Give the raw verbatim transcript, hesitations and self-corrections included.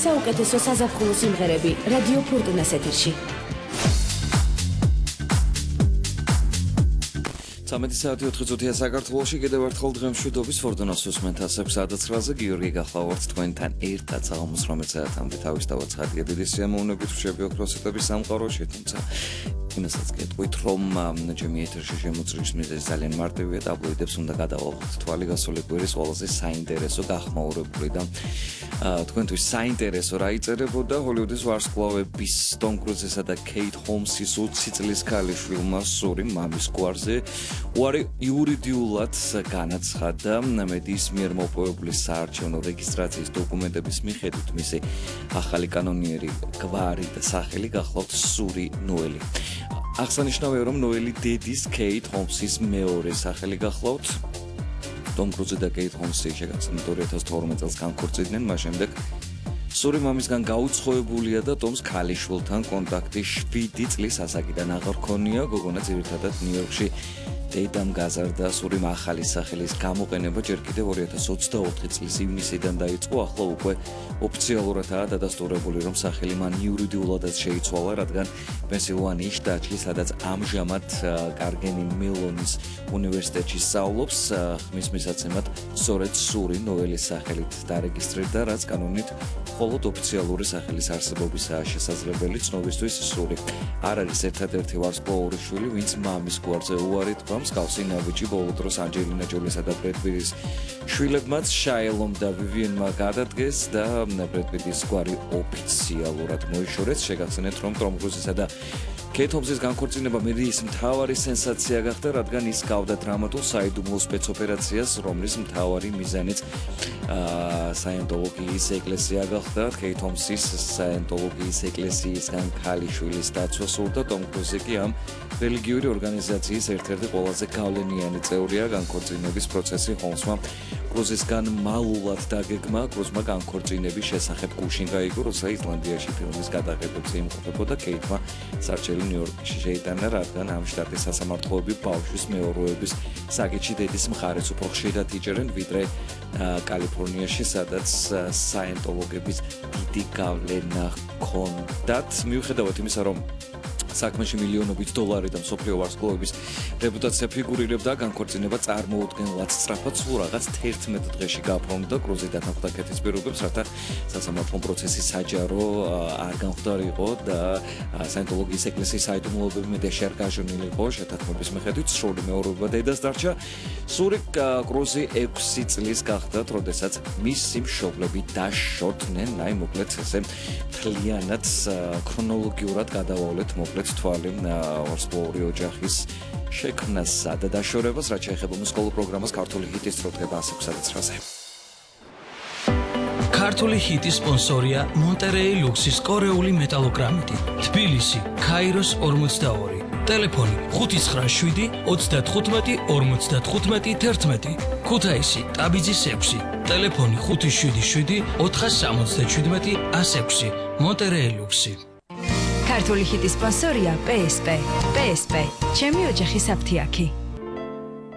საუკეთესო საზაფხულო სიმღერები რადიო ფორტუნას ეთერში. სამეცი საათი ოთხი წუთია საქართველოში კიდევ ერთხელ დღემშვიდობის ფორტუნას უსმენთ ასექვსი ათასრვაზე გიორგი გახლავართ თქვენთან ერთად საღამოს ორმოცი საათამდე თავისთავად ცხადია დიდი სიამოვნებით ვშები ოქროსიტების სამყაროში თუმცა იმასაც გეტყვით რომ ჩემი ეთერში შემოწრის მიზეზი ძალიან მარტივია ტაბლოიდებს უნდა გადავალღოთ თვალი გასული კვირის ყველაზე საინტერესო გახმაურებული და თქვენთვის საინტერესო რა იწერებოდა ჰოლივუდის ვარსკვლავების ტომ კრუზისა და კეით ჰოლმსის ოცი წლის ქალიშვილმა სური მამის გვარზე უარი იურიდიულად განაცხადა მედიის მიერ მოპოვებული საარჩევნო რეგისტრაციის დოკუმენტების მიხედვით მისი ახალი კანონიერი გვარი და სახელი გახლავთ სური ნოელი. აღსანიშნავია რომ ნოელი დედის კეით ჰოლმსის მეორე სახელი გახლავთ. ტომ კრუზი და კეით ჰოლმსი შეგაცნით ორი ათას თორმეტ წელს განქორწინდნენ, მას შემდეგ სური მამისგან გაუცხოებულია და ტომს ქალიშვილთან კონტაქტი შვიდი წლის ასაკიდან აღარ ჰქონია, გოგონა ძირითადად ნიუ-იორკში დედამ გაზარდა სურიმ ახალი სახელის გამოყენება ჯერ კიდევ ორი ათას ოცდაოთხი წლის ივნისიდან დაიწყო, ახლა უკვე ოფიციალურადაა დადასტურებული, რომ სახელი მან იურიდიულადაც შეიცვალა, რადგან პენსილვანიის შტატში, სადაც ამჟამად კარგენი მელონის უნივერსიტეტში სწავლობს, ხმის მისაცემად სწორედ სური ნოელის სახელით დარეგისტრირდა, რაც კანონით მხოლოდ ოფიციალური სახელის არსებობისაა შესაძლებელი. ცნობისთვის სური არ არის ერთადერთი ვარსკვლავური შვილი, ვინც მამის გვარზე უარი თქვა. მსგავსი ნაბიჯი ბოლო დროს ანჯელინა ჯოლისა და ბრედ პიტის შვილებმაც შაელომ და ვივიენმა გადადგეს და ბრედ პიტის გვარი ოფიციალურად მოიშორეს. შეგახსენეთ, რომ ტომ კრუზისა და კეით ჰოლმსის განქორწინება მედიის მთავარი სენსაცია გახდა, რადგან ის გავდა დრამატულ საიდუმლო სპეცოპერაციას, რომლის მთავარი მიზანიც საიენტოლოგიის ეკლესია გახდა. კეით ჰოლმსის საიენტოლოგიის ეკლესიისგან ქალიშვილის დაცვა სურდა, ტომ კრუზი კი ამ რელიგიური ორგანიზაციის ერთ-ერთი ყველაზე გავლენიანი წევრია. განქორწინების პროცესი ჰოლმსმა კრუზისგან მალულად დაგეგმა, კრუზმა განქორწინების შესახებ გუშინ გაიგო, როცა ისლანდიაში ფილმის გადაღებებზე იმყოფებოდა, კეითმა სარჩელი ნიუ-იორკში შეიტანა, რადგან ამ შტატის სასამართლოები ბავშვის მეურვეობის საკითხში დედის მხარეს უფრო ხშირად იჭერენ, ვიდრე კალიფორნიაში, სადაც საიენტოლოგების დიდი გავლენა ჰქონდათ. მიუხედავად იმისა, რომ საქმეში მილიონობით დოლარი და მსოფლიო ვარსკვლავების რეპუტაცია ფიგურირებდა, განქორწინება წარმოუდგენლად სწრაფად სულ რაღაც თერთმეტ დღეში გაფორმდა. კრუზი დათანხმდა კეთის პირობებს, რათა სასამართლო პროცესი საჯარო არ გამხდარიყო და საიენტოლოგიის ეკლესიის საიდუმლოებები მედიაში არ გაჟონილიყო. შეთანხმების მიხედვით სრული მეურვეობა დედას დარჩა. სური კრუზი ექვსი წლის გახდათ, როდესაც მისი მშობლები დაშორდნენ. აი მოკლედ ესე მთლიანად ქრონოლოგიურად გადავავლეთ მოკლედ თვალი ვარსკვლავური ოჯახის შექმნასა და დაშორებას, რაც შეეხება მუსიკალურ პროგრამას ქართული ჰიტის დროთება ასექვსი ათასრვაზე. ქართული ჰიტის სპონსორია მონტერეი ლუქსის კორეული მეტალოგრამიტი, თბილისი, ქაიროს ორმოცდაორი, ტელეფონი ხუთი ცხრა შვიდი ოცდათხუთმეტი ორმოცდათხუთმეტი თერთმეტი, ქუთაისი, ტაბიძის ექვსი, ტელეფონი ხუთი შვიდი შვიდი ოთხას სამოცდაჩვიდმეტი ას ექვსი, მონტერეი ლუქსი. ქართული ჰიტის სპონსორია პე ეს პე. პე ეს პე, ჩემი ოჯახის აფთიაქი.